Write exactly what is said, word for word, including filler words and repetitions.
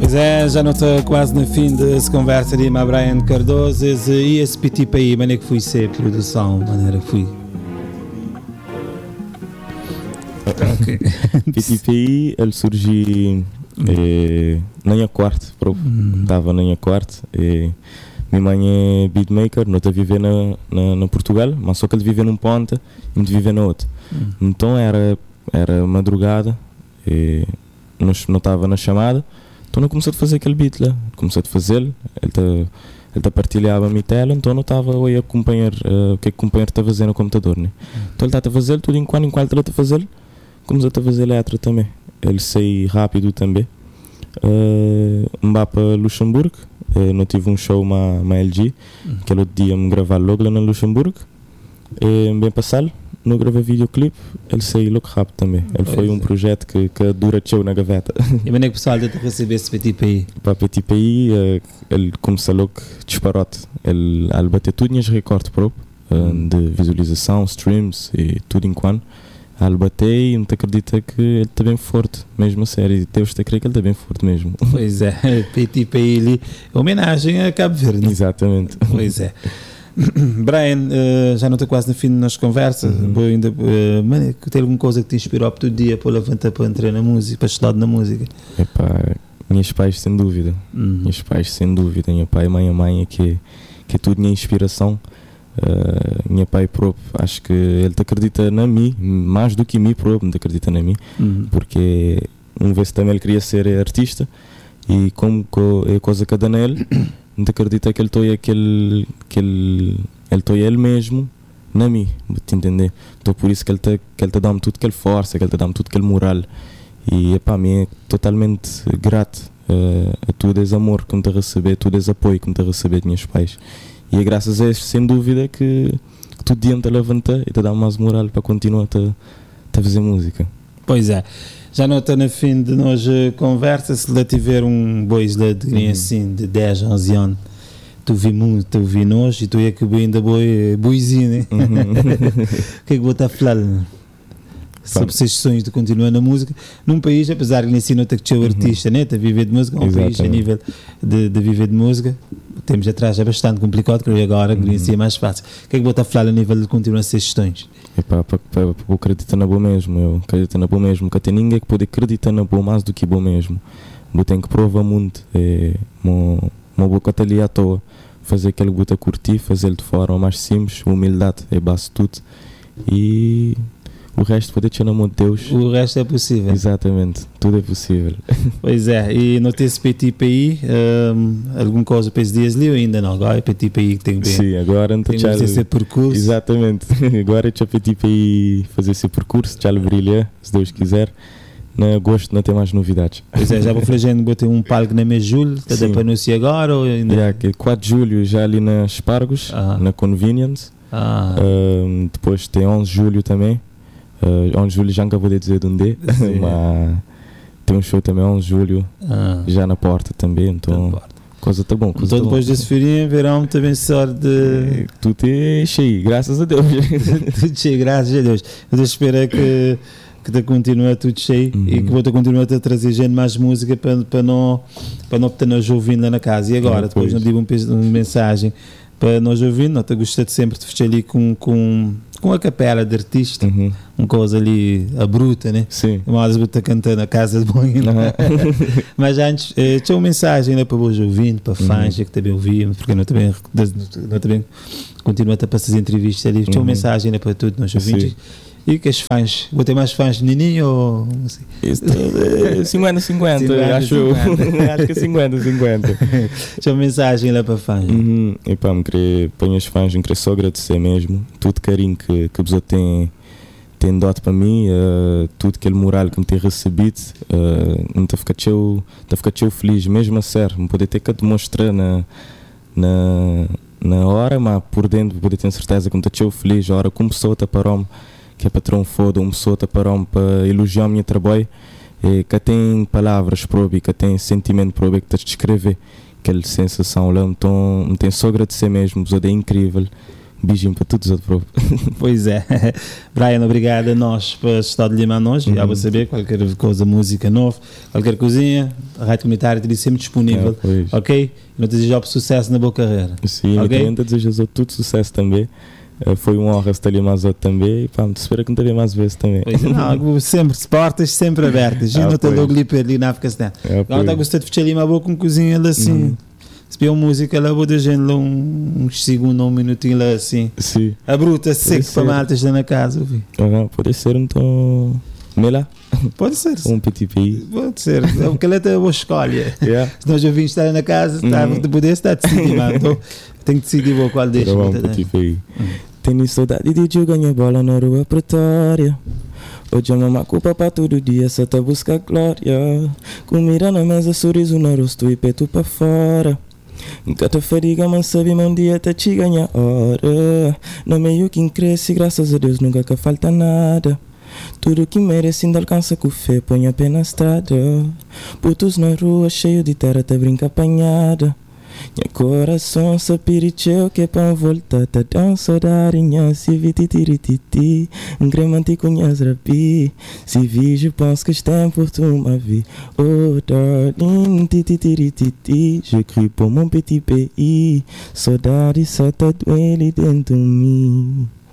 Pois é, já não está quase no fim dessa conversa de Brian Cardoso e esse P T P I, maneira que fui ser produção, maneira que fui. Okay. P T P I, ele surgiu eh, na minha quarto, estava na minha quarto. Eh, minha mãe é beatmaker, não está a viver na, na, na Portugal, mas só que ele vive num ponto e me vive na outra. Hum. Então era, era madrugada, eh, não estava na chamada. Então eu comecei a fazer aquele beat lá, comecei a fazer, ele tá, ele tá partilhava a minha tela, então eu estava a acompanhar uh, o que é que o companheiro está a fazer no computador, né? Então ele está a fazer tudo enquanto, enquanto ele está a fazer, comecei a fazer letra também, ele sai rápido também. Uh, Mbá para Luxemburgo, uh, não tive um show uma, uma L G, hum. aquele outro dia me gravar logo lá no Luxemburgo, e bem passado. Não gravei videoclipe, ele saiu logo rápido também. Ele pois foi um é. projeto que, que dura tchau na gaveta. E como é que o pessoal deve receber esse P T P I? Para o P T P I, ele começou logo disparote. Ele, ele bateu tudo nos recordes próprios, hum. de visualização, streams e tudo enquanto. Ele bateu e não te acredita que ele está bem forte, mesmo a sério. Deus te crê que ele está bem forte mesmo. Pois é, P T P I ali, homenagem a Cabo Verde. Exatamente. Pois é. Brian, uh, já não estou quase no fim das nossas conversas. Uhum. Ainda, uh, mano, tem alguma coisa que te inspirou todo dia para levantar para entrar na música, para estudar na música? Epá, meus pais sem dúvida, uhum. meus pais sem dúvida, meu pai e mãe, a mãe é que, que é tudo minha inspiração. Uh, meu pai próprio, acho que ele te acredita na mim, mais do que mim próprio, te acredita na mim, uhum. porque uma vez também ele queria ser artista e como é coisa que dá nele. Não te acredita que ele está aquele, que ele, ele está ele mesmo na mim, te entender? Então por isso que ele te, que ele te dá-me tudo aquele força, que ele te dá-me tudo aquele moral. E para mim é totalmente grato uh, a todo esse amor que me te receber, todo esse apoio que me te receber de meus pais. E é graças a isso, sem dúvida, que, que todo dia me te levanta e te dá mais moral para continuar a, te, a fazer música. Pois é. Já não está no fim de nós conversa, se lá tiver um bois lá de uhum. assim, de dez, onze anos, tu vi muito, tu vi nós e tu é que ainda boi, boizinho, né? Uhum. O que é que vou estar a falar? Sobre esses sonhos de continuar na música, num país, apesar de nem ser nota que ser artista, uhum. né? De viver de música, um Exatamente. país a nível de, de viver de música, temos atrás é bastante complicado, creio agora que uhum. é mais fácil. O que é que vou estar a falar a nível de continuar esses sonhos? É para acreditar na boa mesmo, eu acredito na boa mesmo, que tem ninguém que pode acreditar na boa mais do que boa mesmo. Eu tenho que provar muito, é, uma, uma boca está ali à toa, fazer aquele que eu curtir, fazer de forma mais simples, humildade é base de tudo, e o resto pode ter na mão de Deus. O resto é possível. Exatamente, tudo é possível. Pois é, e não tem esse P T P I, um, alguma coisa para esses dias ali ou ainda não? Agora é P T P I que tem que Sim, agora não tem que fazer esse percurso. Exatamente, agora é o P T P I fazer esse percurso, já lhe brilha, se Deus quiser. Em agosto não tem mais novidades. Pois é, já vou fazer botei um palco na mês de julho, está para anunciar agora? Ou ainda? Yeah, quatro de julho já ali na Espargos, ah. na Convenience. Ah. Um, depois tem onze de julho também. Uh, onze de julho já nunca vou dizer de onde é, mas tem um show também onze de julho, ah. já na porta também, então porta. coisa tá bom. Coisa então tá depois bom. desse feriado, verão também sorte de... É, tudo é cheio, graças a Deus. Tudo cheio, graças a Deus. Eu espero que, que te continue tudo cheio uhum. e que vou te continuar a trazer gente mais música para, para não para não ter nós ouvindo lá na casa. E agora, é, depois não digo uma mensagem para nós ouvindo, não te gostei sempre de fechar ali com... com com a capela de artista, uhum. uma coisa ali a bruta, né? Sim. Mas bruta cantando na casa de banho. Uhum. Mas antes, eh, tinha uma mensagem né, para os ouvintes, para fãs, uhum. que também ouvimos, porque não também, não também continua a passar essas entrevistas ali. Tinha uma uhum. mensagem né, para todos nós ouvintes. Sim. E que as fãs, vou ter mais fãs de Nininho ou assim? cinquenta cinquenta, acho eu. Acho que é cinquenta cinquenta. Tinha uma mensagem lá para fãs. Uhum. E pá, me queria, para os fãs, me queria só agradecer mesmo. Tudo carinho que, que a pessoa tem, tem dado para mim, uh, tudo aquele moral que me tem recebido, uh, me está a ficar feliz, mesmo a sério. Me poder ter que demonstrar na, na, na hora, mas por dentro, poder ter certeza que me está feliz. A hora como pessoa está para que é patrão foda, uma pessoa está para para elogiar o meu trabalho, e que tem palavras próprias, que tem sentimento próprio, que está a descrever aquela sensação lá. Então, me tem só agradecer mesmo, o é incrível. beijinho para todos os outros. Pois é. Brian, obrigado a nós por estar de Lima a nós. Já Uhum. vou saber qualquer coisa, música nova, qualquer coisinha, a Rádio Comunitária está sempre disponível. É, pois. Ok? Não te desejo sucesso na boa carreira. Sim, Ok? eu também te desejo todo sucesso também. Eh, foi uma honra estar ali mais outro também. E pá, espero que não te mais vezes também. Pois é, não, sempre, portas sempre abertas. E Ah, não te pois. logo ali para ali na África Ocidental. É, Agora está pois. gostando de fechar ali uma boa com cozinha lá assim. Uhum. Se viu música lá, vou deixar lá um, uns segundos, um minutinho lá assim. Sim. A bruta seco ser. para malta estar na casa. Ouvi. Ah, pode ser então. Mela, Pode ser. um petit pays. Pode ser. Porque ela tem a boa escolha. Yeah. Se nós já vimos estar na casa, tá, Uhum. de poder estar decidido, mano. Então, tenho que decidir vou qual deixa. Era um vou te petit dar. pays. Hum. Tenho saudade de jogar minha bola na rua pretória. Hoje a mamãe culpa para todo dia, só tá buscar glória. Comida na mesa, sorriso no rosto e peito para fora. Cada fadiga, mas sabe, um dia tá te ganha hora. No meio que cresce, graças a Deus nunca que falta nada. Tudo que merece ainda alcança com fé, põe a pé na estrada. Putos na rua, cheio de terra, tá brinca apanhada. Meu coração só piricheu que é pra voltar. Tá dando saudade, nha, se vi titirititi. Um cremante conhece rapi. Se vejo, penso que está por tu ma vie. Oh, darling, titirititi. J'écris pour mon petit pays. Saudade só tá doendo dentro de mim.